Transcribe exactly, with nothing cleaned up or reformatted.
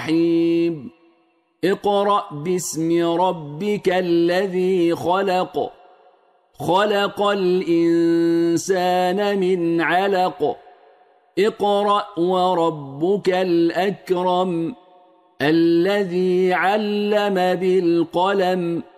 الرحيم اقرأ باسم ربك الذي خلق خلق الإنسان من علق اقرأ وربك الأكرم الذي علم بالقلم